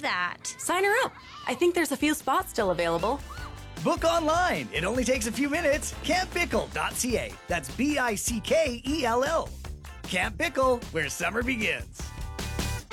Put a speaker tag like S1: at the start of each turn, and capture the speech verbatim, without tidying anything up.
S1: that.
S2: Sign her up. I think there's a few spots still available.
S3: Book online. It only takes a few minutes. camp bickle dot c a. That's B I C K E L L. Camp Bickle, where summer begins.